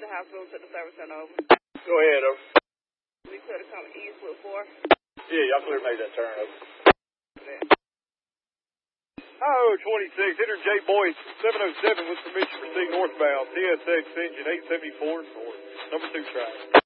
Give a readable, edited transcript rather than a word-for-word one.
the hospital to the service center, over. Go ahead, over. We could have come east with 4. Yeah, y'all clear made that turn, over. Yeah. Highway 26, enter J. Boyce, 707 with permission to proceed northbound. TSX engine 874 for number 2 track.